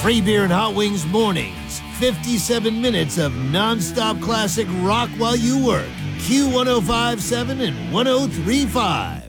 Free beer and hot wings mornings. 57 minutes of nonstop classic rock while you work. Q1057 and 1035.